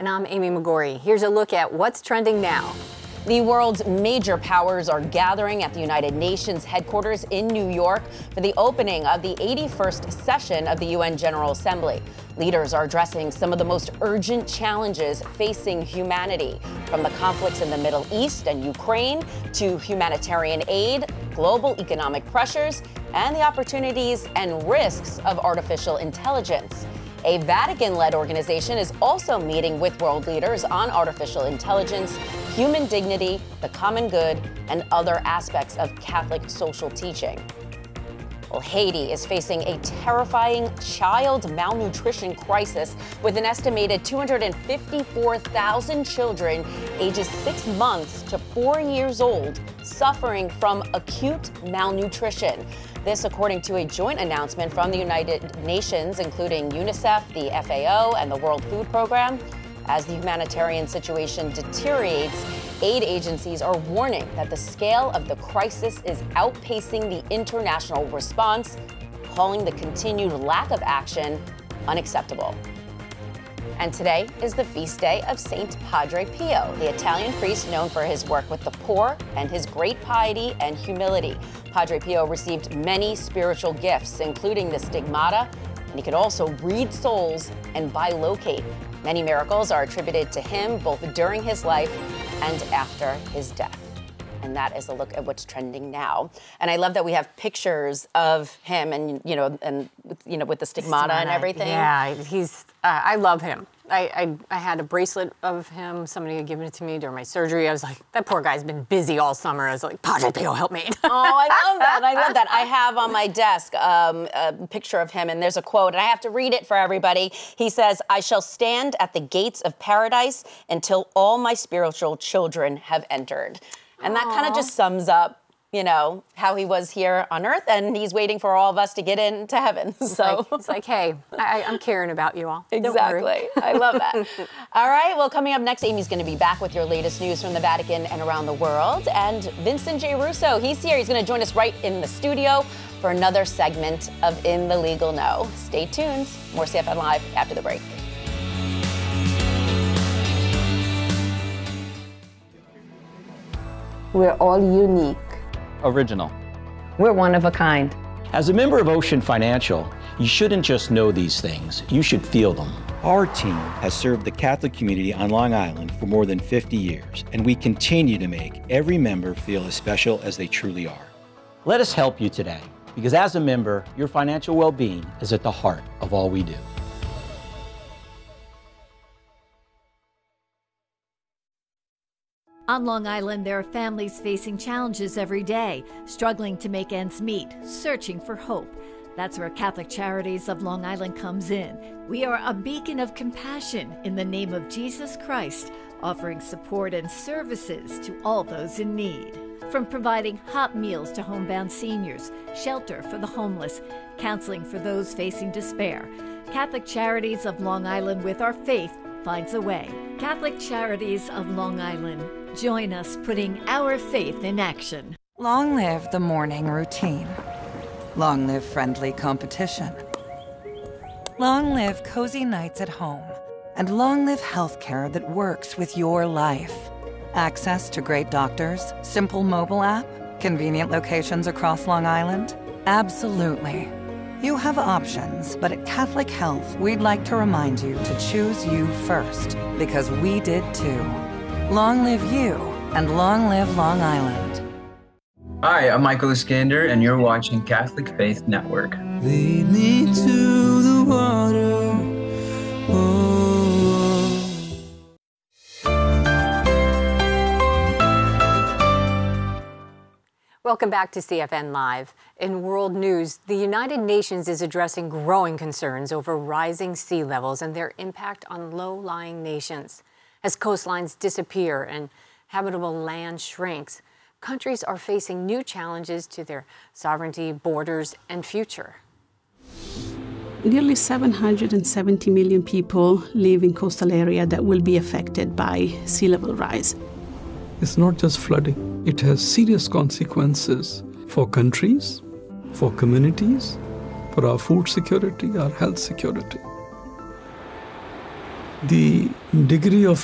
And I'm Amy McGorry. Here's a look at what's trending now. The world's major powers are gathering at the United Nations headquarters in New York for the opening of the 81st session of the UN General Assembly. Leaders are addressing some of the most urgent challenges facing humanity, from the conflicts in the Middle East and Ukraine to humanitarian aid, global economic pressures, and the opportunities and risks of artificial intelligence. A Vatican-led organization is also meeting with world leaders on artificial intelligence, human dignity, the common good, and other aspects of Catholic social teaching. Well, Haiti is facing a terrifying child malnutrition crisis with an estimated 254,000 children ages 6 months to 4 years old suffering from acute malnutrition. This, according to a joint announcement from the United Nations, including UNICEF, the FAO, and the World Food Program. As the humanitarian situation deteriorates, aid agencies are warning that the scale of the crisis is outpacing the international response, calling the continued lack of action unacceptable. And today is the feast day of Saint Padre Pio, the Italian priest known for his work with the poor and his great piety and humility. Padre Pio received many spiritual gifts, including the stigmata, and he could also read souls and bilocate. Many miracles are attributed to him both during his life and after his death. And that is a look at what's trending now. And I love that we have pictures of him and, with the stigmata and everything. Yeah, I love him. I had a bracelet of him. Somebody had given it to me during my surgery. I was like, that poor guy's been busy all summer. I was like, Padre Pio, help me. Oh, I love that. I love that. I have on my desk a picture of him, and there's a quote, and I have to read it for everybody. He says, "I shall stand at the gates of paradise until all my spiritual children have entered." And that kind of just sums up, how he was here on earth, and he's waiting for all of us to get into heaven. So it's like, hey, I'm caring about you all. Exactly. I love that. All right. Well, coming up next, Amy's going to be back with your latest news from the Vatican and around the world. And Vincent J. Russo, he's here. He's going to join us right in the studio for another segment of In the Legal Know. Stay tuned. More CFN Live after the break. We're all unique. Original. We're one of a kind. As a member of Ocean Financial, you shouldn't just know these things, you should feel them. Our team has served the Catholic community on Long Island for more than 50 years, and we continue to make every member feel as special as they truly are. Let us help you today, because as a member, your financial well-being is at the heart of all we do. On Long Island, there are families facing challenges every day, struggling to make ends meet, searching for hope. That's where Catholic Charities of Long Island comes in. We are a beacon of compassion in the name of Jesus Christ, offering support and services to all those in need. From providing hot meals to homebound seniors, shelter for the homeless, counseling for those facing despair, Catholic Charities of Long Island, with our faith, finds a way. Catholic Charities of Long Island. Join us putting our faith in action. Long live the morning routine. Long live friendly competition. Long live cozy nights at home. And long live healthcare that works with your life. Access to great doctors, simple mobile app, convenient locations across Long Island? Absolutely. You have options, but at Catholic Health, we'd like to remind you to choose you first, because we did too. Long live you, and long live Long Island. Hi, I'm Michael Iskander, and you're watching Catholic Faith Network. Lead me to the water. Oh. Welcome back to CFN Live. In world news, the United Nations is addressing growing concerns over rising sea levels and their impact on low-lying nations. As coastlines disappear and habitable land shrinks, countries are facing new challenges to their sovereignty, borders, and future. Nearly 770 million people live in coastal area that will be affected by sea level rise. It's not just flooding. It has serious consequences for countries, for communities, for our food security, our health security. the degree of